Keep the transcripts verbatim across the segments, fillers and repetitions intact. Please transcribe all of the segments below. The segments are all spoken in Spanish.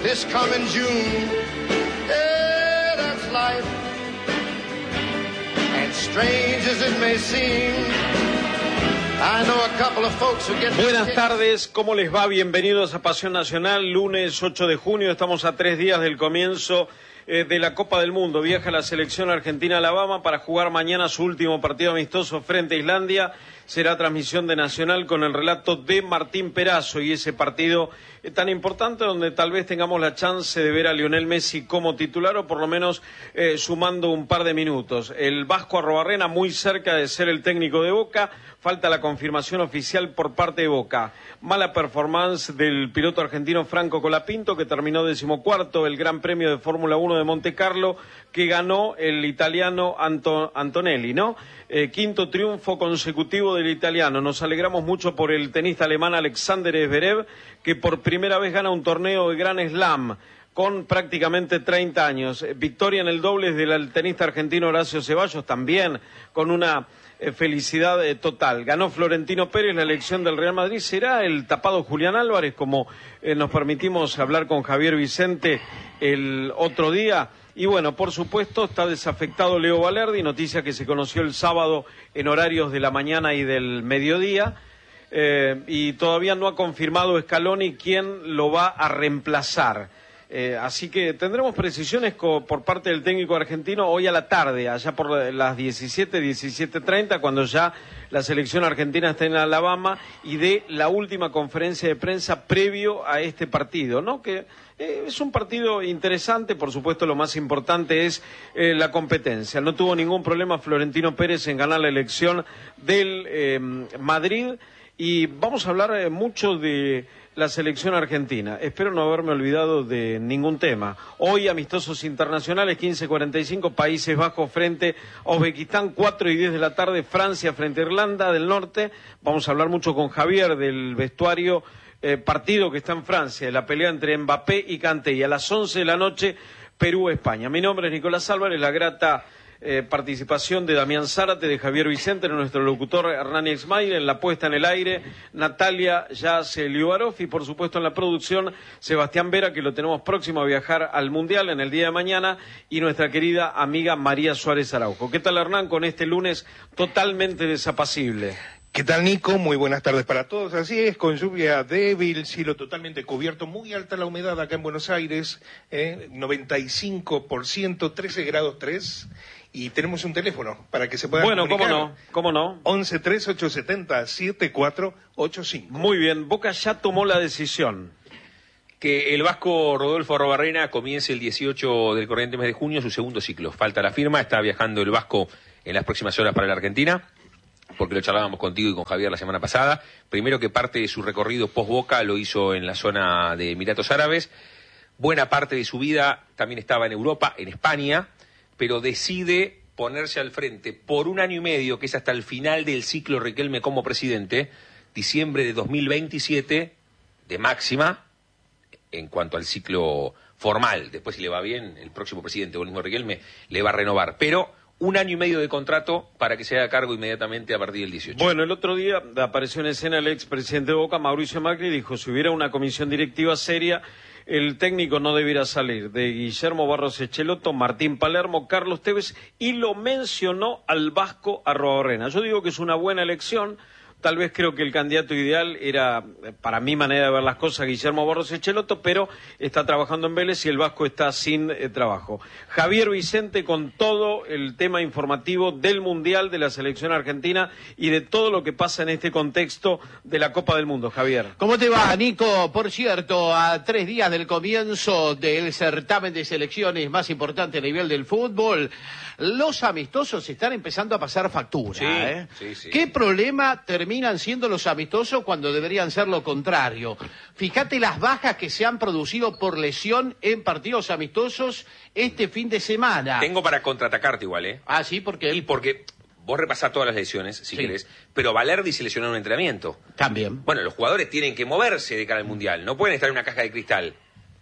this coming June. Yeah, that's life. And strange as it may seem, I know a couple of folks who get... Buenas tardes, ¿cómo les va? Bienvenidos a Pasión Nacional, lunes ocho de junio, estamos a tres días del comienzo eh, de la Copa del Mundo. Viaja la selección argentina a Alabama para jugar mañana su último partido amistoso frente a Islandia. Será transmisión de Nacional con el relato de Martín Perazo y ese partido eh, tan importante donde tal vez tengamos la chance de ver a Lionel Messi como titular o por lo menos eh, sumando un par de minutos. El Vasco Arrobarrena muy cerca de ser el técnico de Boca, falta la confirmación oficial por parte de Boca. Mala performance del piloto argentino Franco Colapinto que terminó decimocuarto el Gran Premio de Fórmula uno de Monte Carlo que ganó el italiano Anto- Antonelli, ¿no? Eh, quinto triunfo consecutivo del italiano. Nos alegramos mucho por el tenista alemán Alexander Zverev, que por primera vez gana un torneo de Grand Slam con prácticamente treinta años. Eh, victoria en el dobles del tenista argentino Horacio Ceballos, también con una eh, felicidad eh, total. Ganó Florentino Pérez la elección del Real Madrid. ¿Será el tapado Julián Álvarez, como eh, nos permitimos hablar con Javier Vicente el otro día? Y bueno, por supuesto, está desafectado Leo Valerdi, noticia que se conoció el sábado en horarios de la mañana y del mediodía, eh, y todavía no ha confirmado Scaloni quién lo va a reemplazar. Eh, así que tendremos precisiones co- por parte del técnico argentino hoy a la tarde, allá por las diecisiete, diecisiete treinta, cuando ya la selección argentina está en Alabama y dé la última conferencia de prensa previo a este partido, ¿no? Que eh, es un partido interesante, por supuesto lo más importante es eh, la competencia. No tuvo ningún problema Florentino Pérez en ganar la elección del eh, Madrid y vamos a hablar eh, mucho de la selección argentina. Espero no haberme olvidado de ningún tema. Hoy amistosos internacionales, quince cuarenta y cinco, Países Bajos frente a Uzbekistán, cuatro y diez de la tarde, Francia frente a Irlanda del Norte. Vamos a hablar mucho con Javier del vestuario, eh, partido que está en Francia, la pelea entre Mbappé y Kanté. Y a las once de la noche, Perú-España. Mi nombre es Nicolás Álvarez, la grata Eh, participación de Damián Zárate, de Javier Vicente, de nuestro locutor Hernán Exmail, en la puesta en el aire, Natalia Yace Liubarov y por supuesto en la producción Sebastián Vera, que lo tenemos próximo a viajar al Mundial en el día de mañana, y nuestra querida amiga María Suárez Araujo. ¿Qué tal, Hernán, con este lunes totalmente desapacible? ¿Qué tal, Nico? Muy buenas tardes para todos. Así es, con lluvia débil, cielo totalmente cubierto, muy alta la humedad acá en Buenos Aires, eh, noventa y cinco por ciento, trece grados tres, y tenemos un teléfono para que se puedan bueno, comunicar. Bueno, cómo no, cómo no. once tres ocho siete cero siete cuatro ocho cinco. Muy bien, Boca ya tomó la decisión. Que el vasco Rodolfo Arrobarrena comience el dieciocho del corriente mes de junio su segundo ciclo. Falta la firma, está viajando el vasco en las próximas horas para la Argentina, porque lo charlábamos contigo y con Javier la semana pasada. Primero que parte de su recorrido post-Boca lo hizo en la zona de Emiratos Árabes. Buena parte de su vida también estaba en Europa, en España, pero decide ponerse al frente por un año y medio, que es hasta el final del ciclo Riquelme como presidente, diciembre de dos mil veintisiete, de máxima, en cuanto al ciclo formal. Después, si le va bien, el próximo presidente, o el mismo Riquelme, le va a renovar. Pero un año y medio de contrato para que se haga cargo inmediatamente a partir del dieciocho. Bueno, el otro día apareció en escena el expresidente de Boca, Mauricio Macri, y dijo, si hubiera una comisión directiva seria, el técnico no debiera salir. De Guillermo Barros Echeloto, Martín Palermo, Carlos Tevez, y lo mencionó al vasco Arrobarrena. Yo digo que es una buena elección. Tal vez creo que el candidato ideal era, para mi manera de ver las cosas, Guillermo Barros Echeloto, pero está trabajando en Vélez y el vasco está sin eh, trabajo. Javier Vicente con todo el tema informativo del Mundial, de la selección argentina y de todo lo que pasa en este contexto de la Copa del Mundo. Javier. ¿Cómo te va, Nico? Por cierto, a tres días del comienzo del certamen de selecciones más importante a nivel del fútbol, los amistosos están empezando a pasar factura. Sí, ¿eh? sí, sí. ¿Qué problema terminan siendo los amistosos cuando deberían ser lo contrario? Fíjate las bajas que se han producido por lesión en partidos amistosos este fin de semana. Tengo para contraatacarte igual, ¿eh? Ah, sí, porque... Y porque vos repasás todas las lesiones, si Sí. querés, pero Valerdi se lesionó en un entrenamiento. También. Bueno, los jugadores tienen que moverse de cara al Mundial, no pueden estar en una caja de cristal.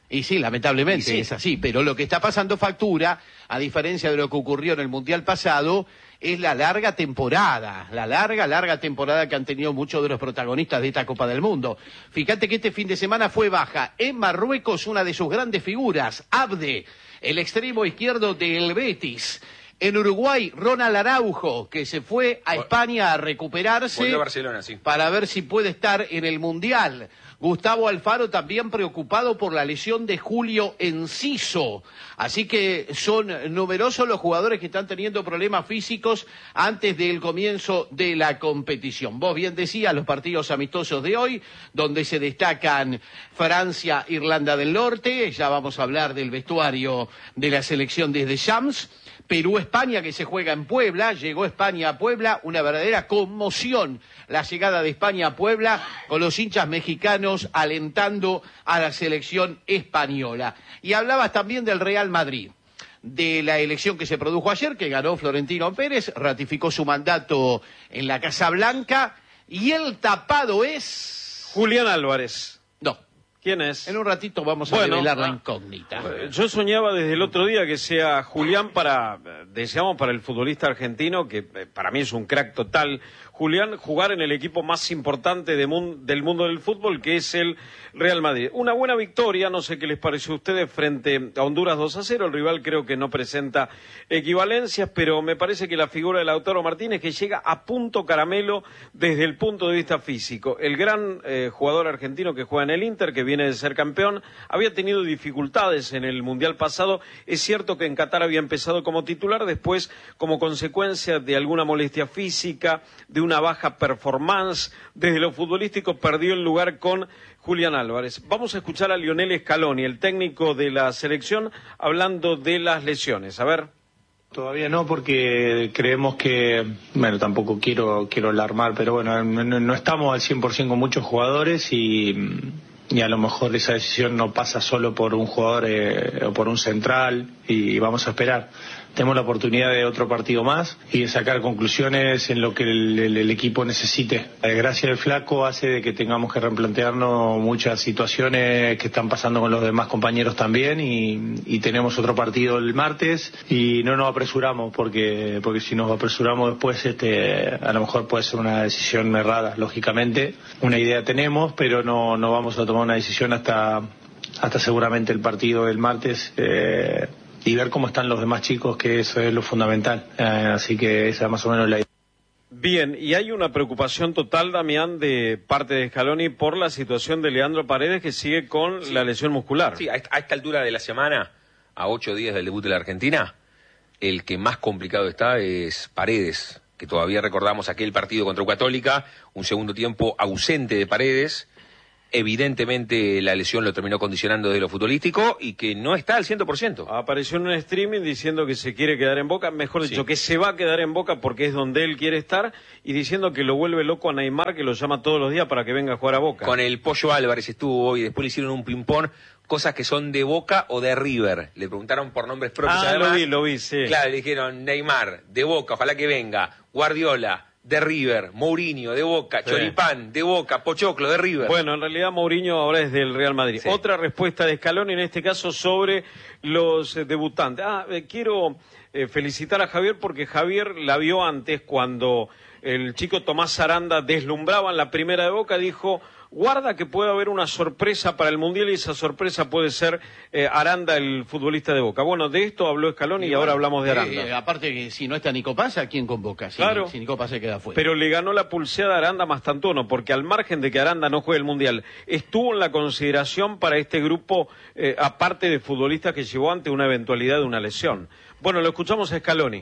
Y sí, lamentablemente y sí. es así, pero lo que está pasando factura, a diferencia de lo que ocurrió en el Mundial pasado, es la larga temporada, la larga, larga temporada que han tenido muchos de los protagonistas de esta Copa del Mundo. Fíjate que este fin de semana fue baja en Marruecos una de sus grandes figuras, Abde, el extremo izquierdo del Betis. En Uruguay, Ronald Araujo, que se fue a España a recuperarse. Volvió a Barcelona, sí. Para ver si puede estar en el Mundial. Gustavo Alfaro también preocupado por la lesión de Julio Enciso. Así que son numerosos los jugadores que están teniendo problemas físicos antes del comienzo de la competición. Vos bien decías los partidos amistosos de hoy, donde se destacan Francia, Irlanda del Norte. Ya vamos a hablar del vestuario de la selección desde Shams. Perú-España, que se juega en Puebla. Llegó España a Puebla, una verdadera conmoción la llegada de España a Puebla, con los hinchas mexicanos alentando a la selección española. Y hablabas también del Real Madrid, de la elección que se produjo ayer, que ganó Florentino Pérez, ratificó su mandato en la Casa Blanca, y el tapado es... Julián Álvarez. No. ¿Quién es? En un ratito vamos a bueno, revelar la ah, incógnita. Yo soñaba desde el otro día que sea Julián para, deseamos para el futbolista argentino, que para mí es un crack total, Julián, jugar en el equipo más importante de mun- del mundo del fútbol, que es el Real Madrid. Una buena victoria, no sé qué les pareció a ustedes, frente a Honduras dos a cero. El rival creo que no presenta equivalencias, pero me parece que la figura de Lautaro Martínez, que llega a punto caramelo desde el punto de vista físico. El gran eh, jugador argentino que juega en el Inter, que viene de ser campeón, había tenido dificultades en el Mundial pasado. Es cierto que en Qatar había empezado como titular, después como consecuencia de alguna molestia física, de una baja performance desde lo futbolístico, perdió el lugar con Julián Álvarez. Vamos a escuchar a Lionel Scaloni, el técnico de la selección, hablando de las lesiones. A ver. Todavía no, porque creemos que, bueno, tampoco quiero quiero alarmar, pero bueno, no, no estamos al cien por ciento con muchos jugadores y, y a lo mejor esa decisión no pasa solo por un jugador eh, o por un central, y vamos a esperar. Tenemos la oportunidad de otro partido más y de sacar conclusiones en lo que el, el, el equipo necesite. La desgracia del flaco hace de que tengamos que replantearnos muchas situaciones que están pasando con los demás compañeros también, y, y tenemos otro partido el martes y no nos apresuramos, porque porque si nos apresuramos después este a lo mejor puede ser una decisión errada, lógicamente. Una idea tenemos, pero no, no vamos a tomar una decisión hasta, hasta seguramente el partido del martes. Eh, y ver cómo están los demás chicos, que eso es lo fundamental. Eh, así que esa es más o menos la idea. Bien, y hay una preocupación total, Damián, de parte de Scaloni por la situación de Leandro Paredes, que sigue con sí. la lesión muscular. Sí, a esta, a esta altura de la semana, a ocho días del debut de la Argentina, el que más complicado está es Paredes, que todavía recordamos aquel partido contra Católica, un segundo tiempo ausente de Paredes. Evidentemente la lesión lo terminó condicionando de lo futbolístico y que no está al cien por ciento. Apareció en un streaming diciendo que se quiere quedar en Boca, mejor dicho, sí. que se va a quedar en Boca porque es donde él quiere estar, y diciendo que lo vuelve loco a Neymar, que lo llama todos los días para que venga a jugar a Boca. Con el Pollo Álvarez estuvo hoy, después le hicieron un ping-pong, cosas que son de Boca o de River. Le preguntaron por nombres propios. Ah, además, lo vi, lo vi, sí. Claro, le dijeron Neymar, de Boca, ojalá que venga, Guardiola, de River, Mourinho, de Boca, sí. Choripán, de Boca, Pochoclo, de River. Bueno, en realidad Mourinho ahora es del Real Madrid. Sí. Otra respuesta de Scaloni, en este caso sobre los eh, debutantes. Ah, eh, quiero eh, felicitar a Javier porque Javier la vio antes cuando el chico Tomás Aranda deslumbraba en la primera de Boca, dijo... Guarda que puede haber una sorpresa para el Mundial, y esa sorpresa puede ser eh, Aranda, el futbolista de Boca. Bueno, de esto habló Scaloni y, y bueno, ahora hablamos de Aranda. Eh, aparte que si no está Nico Paz, ¿a quién convoca? Si, claro. Si Nico Paz se queda fuera. Pero le ganó la pulseada a Aranda Mastantuono, porque al margen de que Aranda no juegue el Mundial, estuvo en la consideración para este grupo, eh, aparte de futbolistas que llevó ante una eventualidad de una lesión. Bueno, lo escuchamos a Scaloni.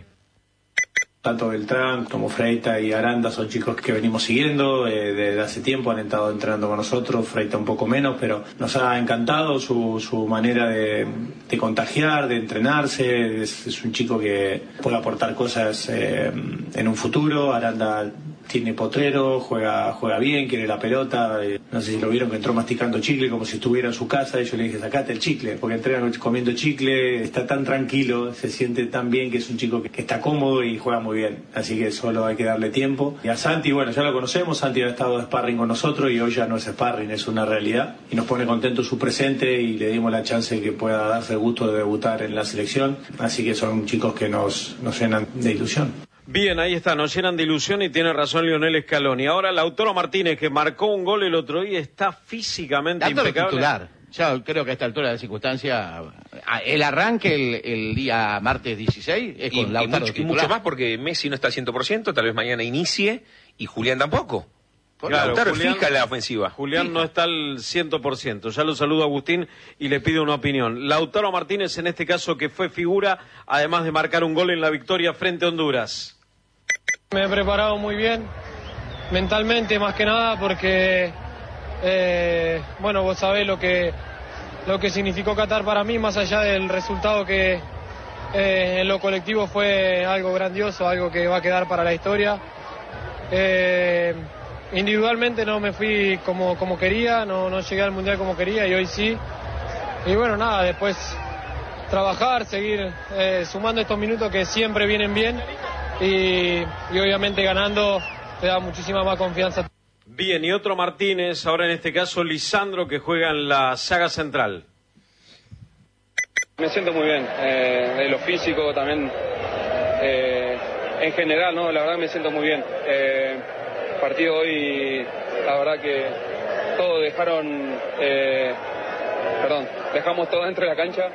Tanto Beltrán como Freita y Aranda son chicos que venimos siguiendo eh, desde hace tiempo, han estado entrenando con nosotros, Freita un poco menos, pero nos ha encantado su, su manera de, de contagiar, de entrenarse. Es, es un chico que puede aportar cosas eh, en un futuro. Aranda tiene potrero, juega juega bien, quiere la pelota. Eh, no sé si lo vieron que entró masticando chicle como si estuviera en su casa. Y yo le dije, sacate el chicle, porque entrena comiendo chicle, está tan tranquilo, se siente tan bien, que es un chico que, que está cómodo y juega muy bien. Así que solo hay que darle tiempo. Y a Santi, bueno, ya lo conocemos, Santi ha estado de sparring con nosotros y hoy ya no es sparring, es una realidad. Y nos pone contento su presente y le dimos la chance de que pueda darse el gusto de debutar en la selección. Así que son chicos que nos, nos llenan de ilusión. Bien, ahí está, nos llenan de ilusión y tiene razón Lionel Scaloni. Ahora Lautaro Martínez, que marcó un gol el otro día, está físicamente Lautaro impecable. Titular. Ya creo que a esta altura de la circunstancia, el arranque el, el día martes dieciséis es con y, Lautaro y mucho, y titular. mucho más porque Messi no está al cien por ciento, tal vez mañana inicie y Julián tampoco. Claro, Lautaro Julián, fija la ofensiva. Julián no está al cien por ciento. Ya lo saludo Agustín y le pido una opinión. Lautaro Martínez, en este caso, que fue figura, además de marcar un gol en la victoria frente a Honduras. Me he preparado muy bien, mentalmente más que nada, porque, eh, bueno, vos sabés lo que, lo que significó Qatar para mí, más allá del resultado que eh, en lo colectivo fue algo grandioso, algo que va a quedar para la historia. Eh, individualmente no me fui como, como quería, no, no llegué al Mundial como quería y hoy sí. Y bueno, nada, después trabajar, seguir eh, sumando estos minutos que siempre vienen bien. Y, y obviamente ganando te da muchísima más confianza. Bien, y otro Martínez, ahora en este caso Lisandro, que juega en la saga central. Me siento muy bien, eh, de lo físico también, eh, en general, no, la verdad me siento muy bien. Eh, partido hoy, la verdad que todos dejaron, eh, perdón, dejamos todo dentro de la cancha.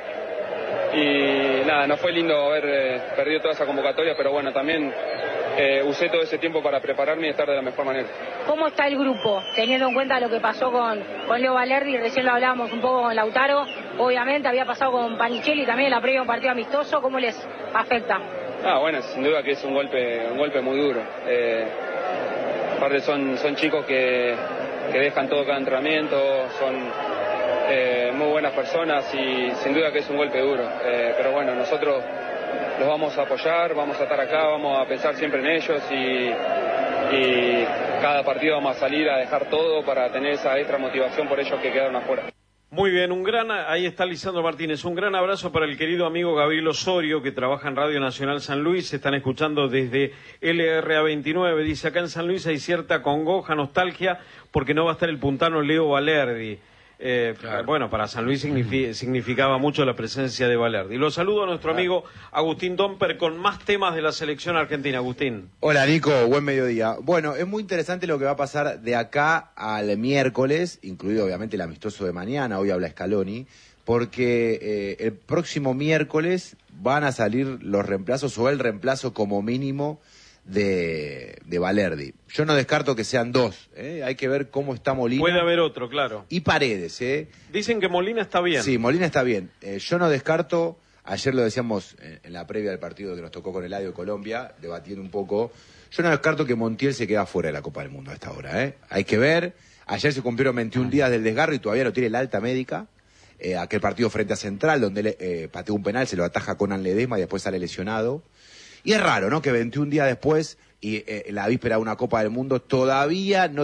Y nada, no fue lindo haber eh, perdido toda esa convocatoria, pero bueno, también eh, usé todo ese tiempo para prepararme y estar de la mejor manera. ¿Cómo está el grupo, teniendo en cuenta lo que pasó con, con Leo Valerdi? Recién lo hablábamos un poco con Lautaro, obviamente había pasado con Panichelli también en la previa un partido amistoso, ¿cómo les afecta? Ah, bueno, sin duda que es un golpe, un golpe muy duro. Eh, aparte son, son chicos que, que dejan todo cada entrenamiento, son... Eh, muy buenas personas y sin duda que es un golpe duro, eh, pero bueno, nosotros los vamos a apoyar, vamos a estar acá, vamos a pensar siempre en ellos y, y cada partido vamos a salir a dejar todo para tener esa extra motivación por ellos que quedaron afuera. Muy bien, un gran, ahí está Lisandro Martínez, un gran abrazo para el querido amigo Gabriel Osorio, que trabaja en Radio Nacional San Luis, se están escuchando desde L R A veintinueve, dice acá en San Luis hay cierta congoja, nostalgia, porque no va a estar el puntano Leo Valerdi. Eh, claro. Bueno, para San Luis signifi significaba mucho la presencia de Valerdi. Lo saludo a nuestro amigo Agustín Domper con más temas de la selección argentina. Agustín. Hola Nico, buen mediodía. Bueno, es muy interesante lo que va a pasar de acá al miércoles, incluido obviamente el amistoso de mañana, hoy habla Scaloni, porque eh, el próximo miércoles van a salir los reemplazos o el reemplazo como mínimo de, de Valerdi. Yo no descarto que sean dos, ¿eh? Hay que ver cómo está Molina. Puede haber otro, claro. Y Paredes, ¿eh? Dicen que Molina está bien. Sí, Molina está bien. Eh, yo no descarto, ayer lo decíamos en, en la previa del partido que nos tocó con Eladio de Colombia, debatiendo un poco, yo no descarto que Montiel se queda fuera de la Copa del Mundo a esta hora, ¿eh? Hay que ver, ayer se cumplieron veintiún días del desgarro y todavía no tiene la alta médica. Eh, aquel partido frente a Central, donde él eh, pateó un penal, se lo ataja Conan Ledesma y después sale lesionado. Y es raro, ¿no? Que veintiún días después y eh, la víspera de una Copa del Mundo todavía no